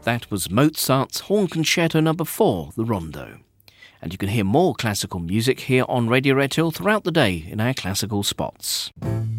That was Mozart's Horn Concerto No. 4, the Rondo. And you can hear more classical music here on Radio Red Hill throughout the day in our classical spots.